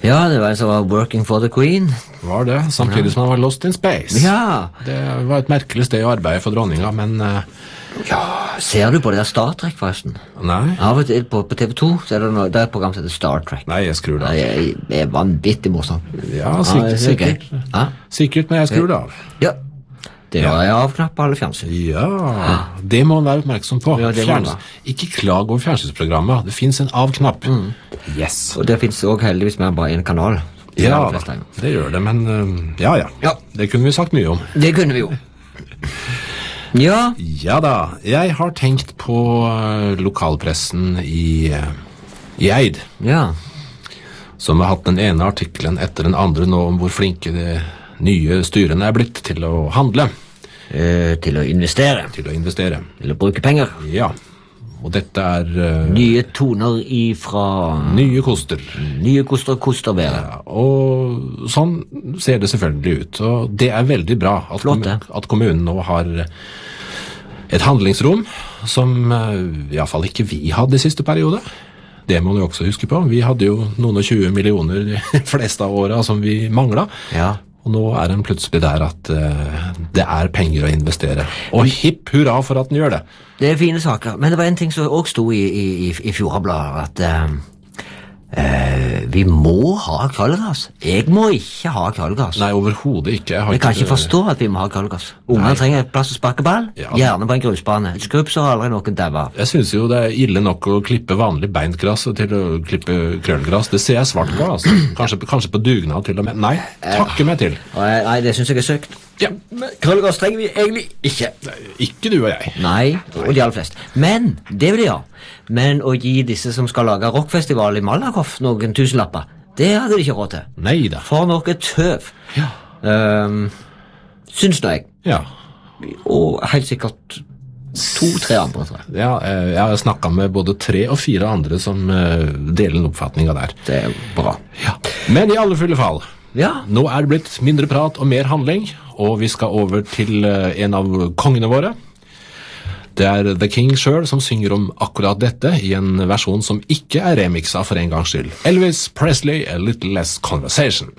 Ja, det var altså Working for the Queen. Var det, samtidig som han var Lost in Space. Ja. Det var et merkelig sted å arbeide for dronninga, men Ser du på det der Star Trek, forresten? nei. Av og til på TV2 så er det et program som heter Star Trek. Nei, jeg skrur det av. Det er vanvittig morsomt. Ja, det er så sikkert. gøy. Ja. Sikkert, men jeg skrur det av. Ja. Det har jeg avknapp på alle fjernsyn. Ja, det må man være oppmerksom på. Ja, det må man. Ikke klag over fjernsynsprogrammet. Det finnes en av-knapp. Yes. Og det finnes også heldigvis mer bare en kanal. Ja, det gjør det, men ja. Det kunne vi sagt mye om. Det kunne vi jo. Ja. Ja da, jeg har tenkt på lokalpressen i Eid, Ja. som har hatt den ene artikkelen etter den andre nå om hvor flinke de nye styrene er blitt til å handle, Til å investere. til å investere. Til å bruke penger. Ja, og dette er Nye toner ifra nye koster. nye koster bedre. Ja, og sånn ser det selvfølgelig ut, og det er veldig bra at, Flott, det. at kommunen nå har et handlingsrom som i hvert fall ikke vi hadde i siste periode. Det må du også huske på. Vi hadde jo noen og 20 millioner de fleste av årene som vi manglet. Ja. Og nå er den plutselig der at det er penger å investere. Og hipp hurra for at den gjør det. Det er fine saker. Men det var en ting som også sto i Fjordbladet, at vi må ha krøllegass. Jeg må ikke ha krøllegass. Nei, overhodet ikke. Jeg kan ikke forstå at vi må ha krøllegass. Ungene trenger et plass å sparke ball, Ja. gjerne på en grusbane. Et skrubb så har aldri noen daua. Jeg synes jo det er ille nok å klippe vanlig beintgras til å klippe krøllgras. Det ser jeg svart på, altså. Kanskje på dugnad til og med. Nei, takke meg til. Nei, det synes jeg er søkt. Ja, Krøllegass trenger vi egentlig ikke. ikke du og jeg. Nei, og de aller flest. Men, det vil de ha. Men å gi disse som skal lage rockfestival i Malakoff noen tusenlapper, det hadde de ikke råd til. Neida. For noe tøv. Ja. Syns nå jeg. Ja. Og helt sikkert 2-3 andre, tror jeg. Ja, jeg har snakket med både 3 og 4 andre som deler en oppfatning av der. Det er bra. Ja. Men i alle fulle fall, Ja, nå er det blitt mindre prat og mer handling, og vi skal over til en av kongene våre. Det er The King selv som synger om akkurat dette i en versjon som ikke er remixet for en gangs skyld. Elvis Presley, A Little Less Conversation.